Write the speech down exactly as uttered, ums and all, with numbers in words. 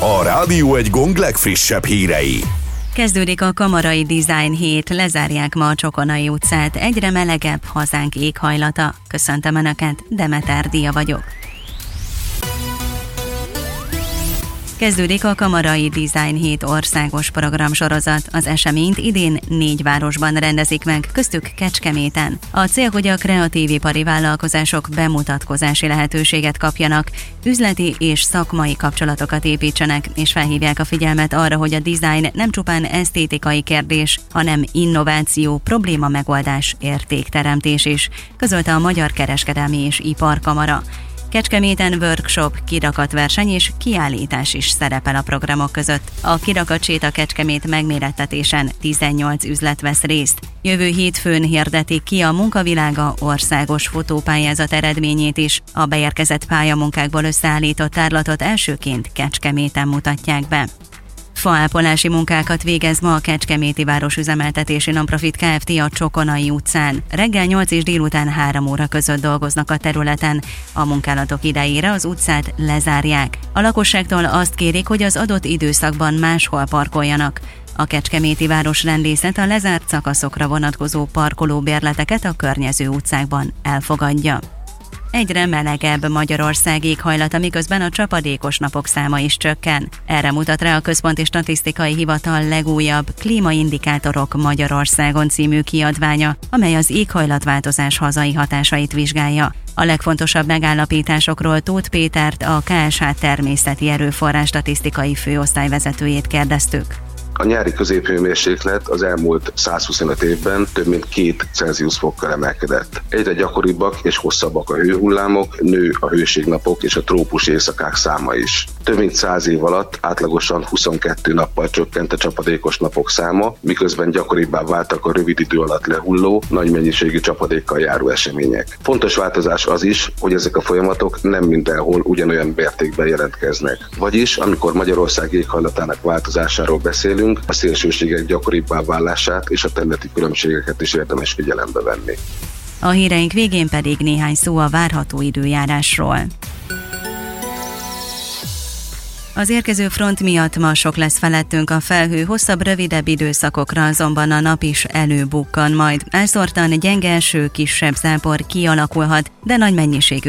A Rádió Egy Gong legfrissebb hírei. Kezdődik a Kamarai Design hét, lezárják ma a Csokonai utcát, egyre melegebb hazánk éghajlata. Köszöntöm Önöket, Demeter Dia vagyok. Kezdődik a Kamarai Design hét országos programsorozat. Az eseményt idén négy városban rendezik meg, köztük Kecskeméten. A cél, hogy a kreatív ipari vállalkozások bemutatkozási lehetőséget kapjanak, üzleti és szakmai kapcsolatokat építsenek, és felhívják a figyelmet arra, hogy a design nem csupán esztétikai kérdés, hanem innováció, probléma megoldás, értékteremtés is, közölte a Magyar Kereskedelmi és Iparkamara. Kecskeméten workshop, kirakatverseny és kiállítás is szerepel a programok között. A kirakatséta Kecskemét megmérettetésen tizennyolc üzlet vesz részt. Jövő hétfőn hirdetik ki a Munkavilága országos fotópályázat eredményét is. A beérkezett pályamunkákból összeállított tárlatot elsőként Kecskeméten mutatják be. Faápolási munkákat végez ma a Kecskeméti Városüzemeltetési Nonprofit Kft. A Csokonai utcán. Reggel nyolc és délután három óra között dolgoznak a területen. A munkálatok idejére az utcát lezárják. A lakosságtól azt kérik, hogy az adott időszakban máshol parkoljanak. A Kecskeméti Városrendészet a lezárt szakaszokra vonatkozó parkolóbérleteket a környező utcákban elfogadja. Egyre melegebb Magyarország éghajlata, miközben a csapadékos napok száma is csökken. Erre mutat rá a Központi Statisztikai Hivatal legújabb Klímaindikátorok Magyarországon című kiadványa, amely az éghajlatváltozás hazai hatásait vizsgálja. A legfontosabb megállapításokról Tóth Pétert, a ká es há Természeti Erőforrás Statisztikai Főosztályvezetőjét kérdeztük. A nyári középhőmérséklet az elmúlt százhuszonöt évben több mint két Celsius fokkal emelkedett. Egyre gyakoribbak és hosszabbak a hőhullámok, nő a hőségnapok és a trópusi éjszakák száma is. Több mint száz év alatt átlagosan huszonkettő nappal csökkent a csapadékos napok száma, miközben gyakoribbá váltak a rövid idő alatt lehulló, nagy mennyiségű csapadékkal járó események. Fontos változás az is, hogy ezek a folyamatok nem mindenhol ugyanolyan mértékben jelentkeznek. Vagyis, amikor Magyarország éghajlatának változásáról beszélünk, a szélsőségek gyakoribbá válását és a területi különbségeket is érdemes figyelembe venni. A híreink végén pedig néhány szó a várható időjárásról. Az érkező front miatt ma sok lesz felettünk a felhő, hosszabb, rövidebb időszakokra azonban a nap is előbukkan majd. Elszórtan gyenge eső, kisebb zápor kialakulhat, de nagy mennyiségű